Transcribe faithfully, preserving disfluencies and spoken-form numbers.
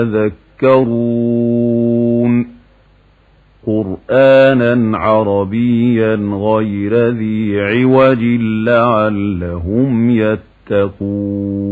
يتذكرون قرآنا عربيا غير ذي عوج لعلهم يتقون